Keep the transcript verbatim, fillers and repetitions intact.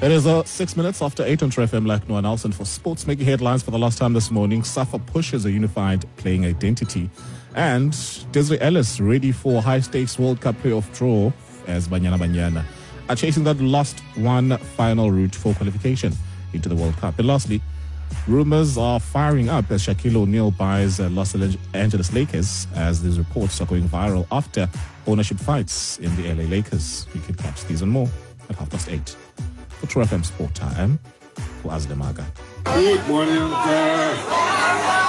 It is uh, six minutes after eight on True F M. Like Noah Nelson for sports, making headlines for the last time this morning. SAFA pushes a unified playing identity. And Desiree Ellis ready for high-stakes World Cup playoff draw as Banyana Banyana are chasing that last one final route for qualification into the World Cup. And lastly, rumors are firing up as Shaquille O'Neal buys uh, Los Angeles Lakers, as these reports are going viral after ownership fights in the L A Lakers. You can catch these and more at half past eight. For True F M Sport Time, for Azlemaga. Good morning, guys.